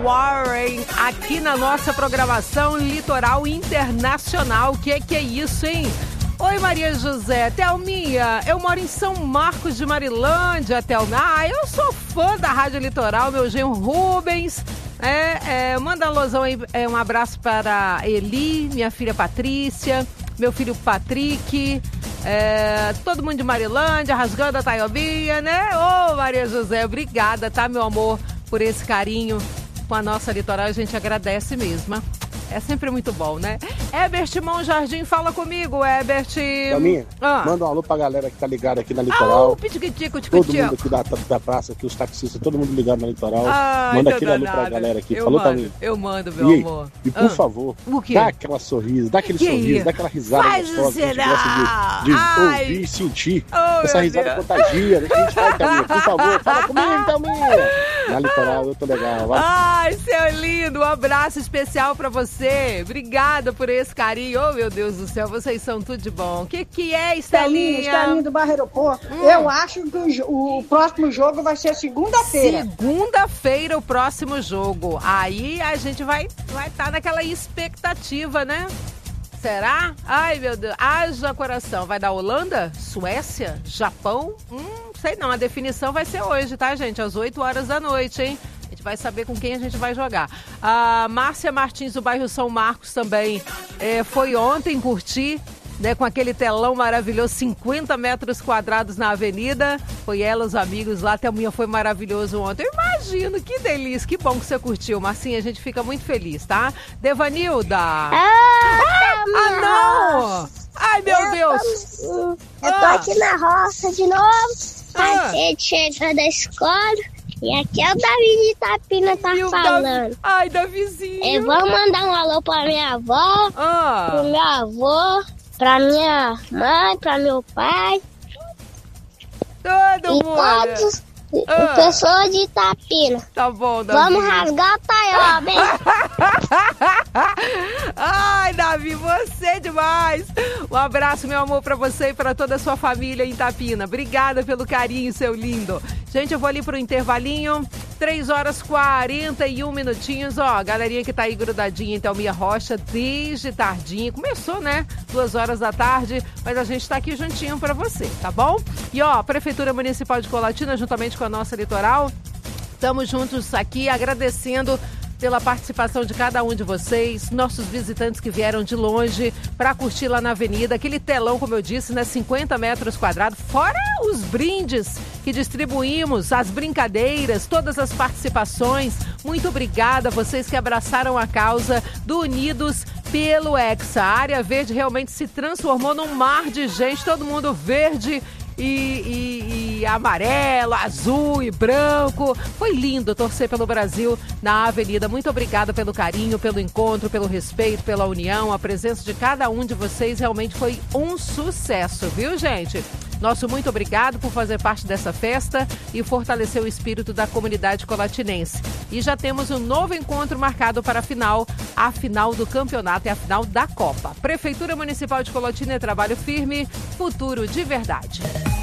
Warren aqui na nossa programação Litoral Internacional. O que é isso, hein? Oi, Maria José. Thelminha, eu moro em São Marcos de Marilândia, Thelminha. Eu sou fã da Rádio Litoral, meu genro Rubens. Manda alusão aí, um abraço para Eli, minha filha Patrícia, meu filho Patrick, todo mundo de Marilândia, rasgando a Taiobinha, né? Ô, Maria José, obrigada, tá, meu amor, por esse carinho com a nossa Litoral. A gente agradece mesmo. É sempre muito bom, né? Herbert Monjardim, fala comigo, Herbert. Thelminha, manda um alô pra galera que tá ligada aqui na Litoral. Todo mundo aqui da praça, aqui, os taxistas, todo mundo ligado na Litoral. Manda aquele alô pra galera aqui. Falou, Thelminha? Eu mando, meu amor. E por favor, dá aquela sorriso, dá aquele sorriso, dá aquela risada gostosa que a gente gosta de ouvir e sentir. Essa risada contagia, deixa a gente vai, Thelminha. Por favor, fala comigo, Thelminha. Na Litoral, eu tô legal. Vai. Ai, seu lindo, um abraço especial pra você. Obrigada por esse carinho. Oh, meu Deus do céu, vocês são tudo de bom. O que é, Estelinha? Estelinha do Bairro Aeroporto. Eu acho que o próximo jogo vai ser segunda-feira. Segunda-feira o próximo jogo. Aí a gente vai estar naquela expectativa, né? Será? Ai, meu Deus. Haja coração. Vai dar Holanda? Suécia? Japão? Sei não. A definição vai ser hoje, tá, gente? Às 8 horas da noite, hein? A gente vai saber com quem a gente vai jogar. A Márcia Martins, do bairro São Marcos, também foi ontem curtir, né, com aquele telão maravilhoso, 50 metros quadrados na avenida. Foi ela, os amigos lá. Até amanhã foi maravilhoso ontem. Eu imagino, que delícia, que bom que você curtiu, Marcinha. A gente fica muito feliz, tá? Devanilda! Não! Ai, meu Deus! Eu tô aqui na roça de novo. A gente chega da escola. E aqui é o Davi de Itapina falando. Ai, Davizinho. Eu vou mandar um alô pra minha avó, pro meu avô, pra minha mãe, pra meu pai. Todo mundo. Todos pessoas de Itapina. Tá bom, Davi. Vamos rasgar a taioba, hein? Ai, Davi, você é demais. Um abraço, meu amor, pra você e pra toda a sua família em Itapina. Obrigada pelo carinho, seu lindo. Gente, eu vou ali pro intervalinho. 3 horas 41 minutinhos. Ó, galerinha que tá aí grudadinha em Thelminha Rocha desde tardinha. Começou, né? 2 horas da tarde, mas a gente tá aqui juntinho pra você, tá bom? E ó, Prefeitura Municipal de Colatina, juntamente com a nossa Litoral, estamos juntos aqui agradecendo pela participação de cada um de vocês, nossos visitantes que vieram de longe para curtir lá na avenida, aquele telão, como eu disse, né, 50 metros quadrados, fora os brindes que distribuímos, as brincadeiras, todas as participações. Muito obrigada a vocês que abraçaram a causa do Unidos pelo Hexa. A área verde realmente se transformou num mar de gente, todo mundo verde e amarelo, azul e branco. Foi lindo torcer pelo Brasil na avenida. Muito obrigada pelo carinho, pelo encontro, pelo respeito, pela união. A presença de cada um de vocês realmente foi um sucesso, viu, gente? Nosso muito obrigado por fazer parte dessa festa e fortalecer o espírito da comunidade colatinense. E já temos um novo encontro marcado para a final do campeonato e a final da Copa. Prefeitura Municipal de Colatina é trabalho firme, futuro de verdade.